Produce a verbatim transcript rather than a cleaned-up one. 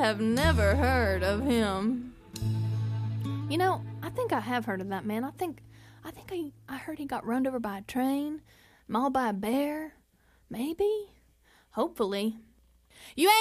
have never heard of him. You know, I think I have heard of that man. I think I think I, I heard he got run over by a train, mauled by a bear. Maybe? Hopefully. You ain't